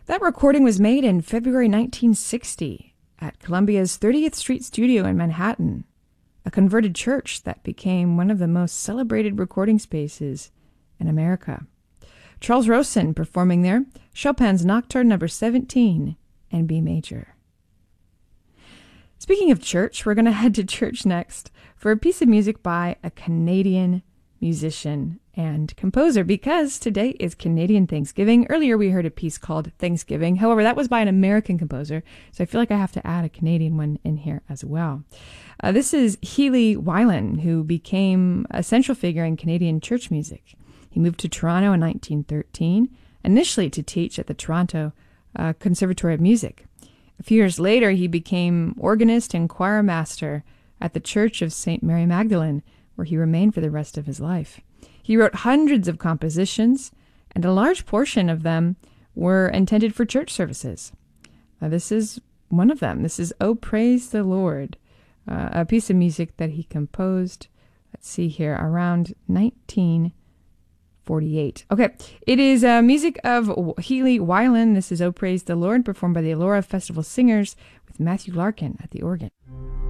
That recording was made in February 1960 at Columbia's 30th Street studio in Manhattan, a converted church that became one of the most celebrated recording spaces in America. Charles Rosen performing there, Chopin's Nocturne No. 17 in B major. Speaking of church, we're going to head to church next for a piece of music by a Canadian musician and composer, because today is Canadian Thanksgiving. Earlier we heard a piece called Thanksgiving. However, that was by an American composer, so I feel like I have to add a Canadian one in here as well. This is Healy Wyland, who became a central figure in Canadian church music. He moved to Toronto in 1913, initially to teach at the Toronto Conservatory of Music. A few years later, he became organist and choir master at the Church of St. Mary Magdalene, where he remained for the rest of his life. He wrote hundreds of compositions, and a large portion of them were intended for church services. This is one of them. This is "Oh, Praise the Lord," a piece of music that he composed, let's see here, around 1948. Okay, it is music of Healy Wyland. This is "Oh, Praise the Lord," performed by the Elora Festival Singers with Matthew Larkin at the organ.